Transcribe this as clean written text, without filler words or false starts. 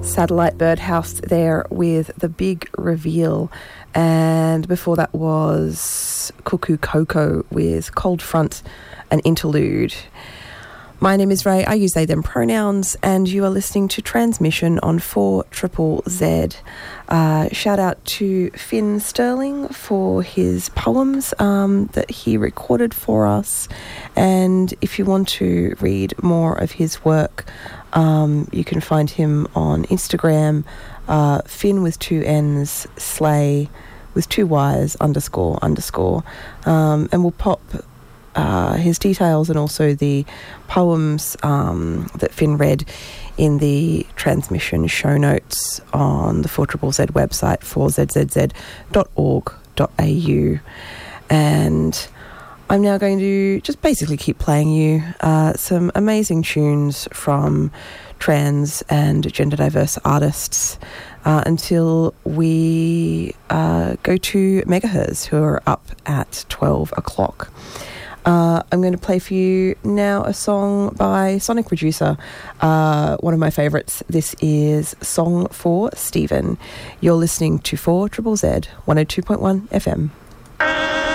Satellite Birdhouse there with The Big Reveal, and before that was Cuckoo Coco with Cold Front, an interlude. My name is Ray, I use they them pronouns, and you are listening to Transmission on 4ZZZ. Shout out to Finn Sterling for his poems that he recorded for us, and if you want to read more of his work, you can find him on Instagram, Finn with 2 N's, Slay with 2 Y's, __. And we'll pop his details and also the poems that Finn read in the transmission show notes on the 4ZZZ website, 4zzz.org.au. And I'm now going to just basically keep playing you some amazing tunes from trans and gender diverse artists until we go to Megahertz, who are up at 12 o'clock. I'm going to play for you now a song by Sonic Producer, one of my favourites. This is Song for Stephen. You're listening to 4ZZZ 102.1 FM.